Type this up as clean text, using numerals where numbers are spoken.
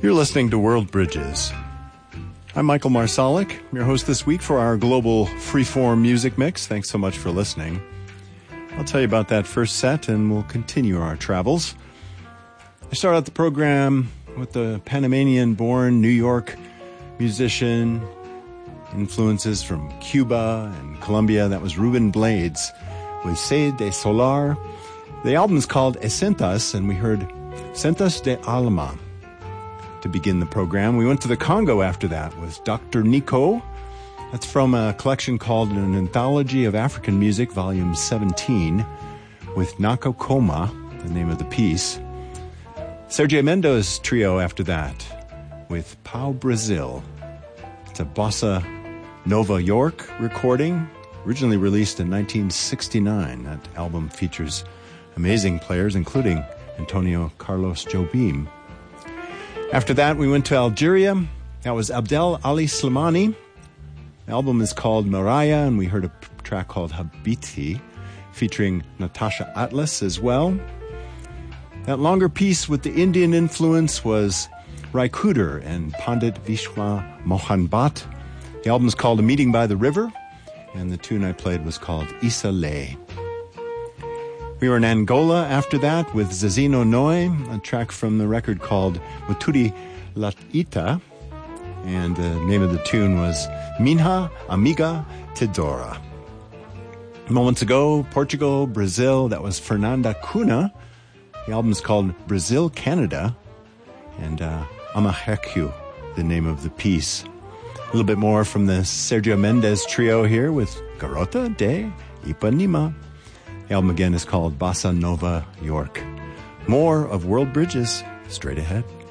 You're listening to World Bridges. I'm Michael Marsalic, your host this week for our global freeform music mix. Thanks so much for listening. I'll tell you about that first set and we'll continue our travels. I start out the program with the Panamanian-born New York musician, influences from Cuba and Colombia. That was Ruben Blades with Se de Solar. The album is called Esentas, and we heard Sentas de Alma to begin the program. We went to the Congo after that with Dr. Nico. That's from a collection called An Anthology of African Music, Volume 17, with Nako Koma, the name of the piece. Sergio Mendes trio after that with Pau Brazil. It's a Bossa Nova York recording, originally released in 1969. That album features amazing players, including Antonio Carlos Jobim. After that, we went to Algeria. That was Abdel Ali Slimani. The album is called Mariah, and we heard a track called Habiti, featuring Natasha Atlas as well. That longer piece with the Indian influence was Rai Kuder and Pandit Vishwa Mohan Bhatt. The album is called A Meeting by the River, and the tune I played was called Isa Lay. We were in Angola after that with Zazino Noi, a track from the record called Muturi Latita, and the name of the tune was Minha Amiga Teodora. Moments ago, Portugal, Brazil, that was Fernanda Cunha. The album is called Brazil Canada, and Amaheku, the name of the piece. A little bit more from the Sergio Mendes trio here with Garota de Ipanema. The album again is called Bossa Nova York. More of World Bridges straight ahead.